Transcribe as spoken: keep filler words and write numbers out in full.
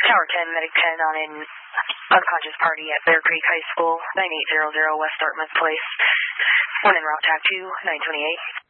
Tower ten, Medic ten on an unconscious party at Bear Creek High School, nine eight zero zero West Dartmouth Place. One en route, T A C two, nine twenty-eight.